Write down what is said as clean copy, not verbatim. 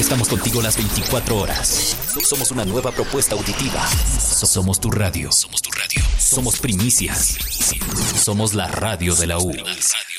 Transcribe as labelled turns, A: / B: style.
A: Estamos contigo las 24 horas. Somos una nueva propuesta auditiva. Somos tu radio. Somos primicias. Somos la radio de la U.